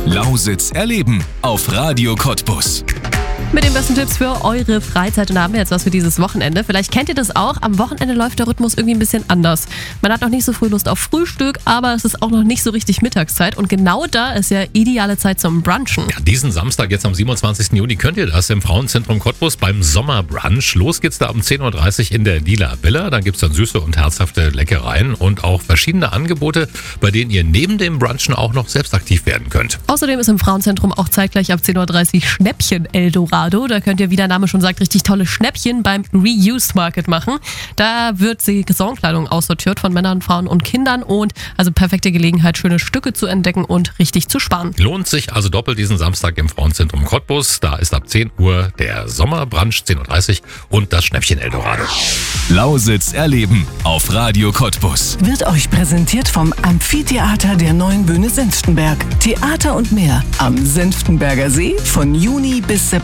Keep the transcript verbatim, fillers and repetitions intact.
Lausitz erleben auf Radio Cottbus. Mit den besten Tipps für eure Freizeit, und da haben wir jetzt was für dieses Wochenende. Vielleicht kennt ihr das auch, am Wochenende läuft der Rhythmus irgendwie ein bisschen anders. Man hat noch nicht so früh Lust auf Frühstück, aber es ist auch noch nicht so richtig Mittagszeit und genau da ist ja ideale Zeit zum Brunchen. Ja, diesen Samstag, jetzt am siebenundzwanzigsten Juni, könnt ihr das im Frauenzentrum Cottbus beim Sommerbrunch. Los geht's da um zehn Uhr dreißig in der Lila Villa. Dann gibt's dann süße und herzhafte Leckereien und auch verschiedene Angebote, bei denen ihr neben dem Brunchen auch noch selbst aktiv werden könnt. Außerdem ist im Frauenzentrum auch zeitgleich ab zehn Uhr dreißig Schnäppchen Eldorado. Da könnt ihr, wie der Name schon sagt, richtig tolle Schnäppchen beim Reused Market machen. Da wird Saisonkleidung aussortiert von Männern, Frauen und Kindern und also perfekte Gelegenheit, schöne Stücke zu entdecken und richtig zu sparen. Lohnt sich also doppelt diesen Samstag im Frauenzentrum Cottbus. Da ist ab zehn Uhr der Sommerbrunch, zehn Uhr dreißig, und das Schnäppchen Eldorado. Lausitz erleben auf Radio Cottbus. Wird euch präsentiert vom Amphitheater der Neuen Bühne Senftenberg. Theater und mehr am Senftenberger See von Juni bis September.